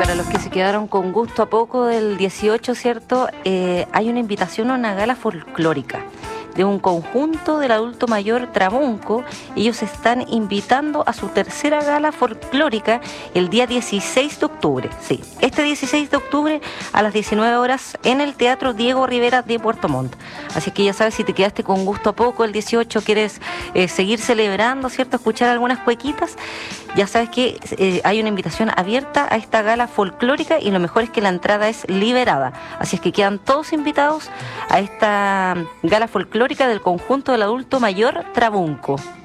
para los que se quedaron con gusto a poco del 18, ¿cierto? Hay una invitación a una gala folclórica de un conjunto del adulto mayor Trabuco. Ellos están invitando a su tercera gala folclórica el día 16 de octubre. Sí, este 16 de octubre a las 19 horas en el Teatro Diego Rivera de Puerto Montt. Así que ya sabes, si te quedaste con gusto a poco el 18, quieres seguir celebrando, ¿cierto? Escuchar algunas cuequitas, ya sabes que hay una invitación abierta a esta gala folclórica y lo mejor es que la entrada es liberada. Así es que quedan todos invitados a esta gala folclórica del conjunto del adulto mayor Trabuco.